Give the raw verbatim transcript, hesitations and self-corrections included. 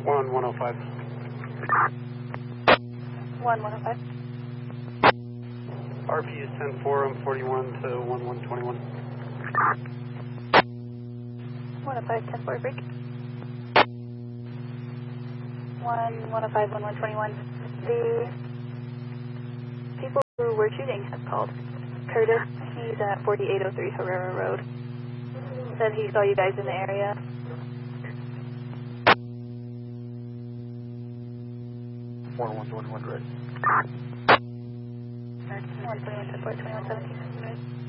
one one oh five. one one oh five. R P is ten four, I'm forty-one to one one twenty-one. one oh five, ten four, break. one one oh five, one one twenty-one. The people who were shooting have called. Curtis, he's at forty-eight oh three Herrera Road. Said he saw you guys in the area. one one twenty-one, right? one twenty-one, ten four, twenty-one seventeen.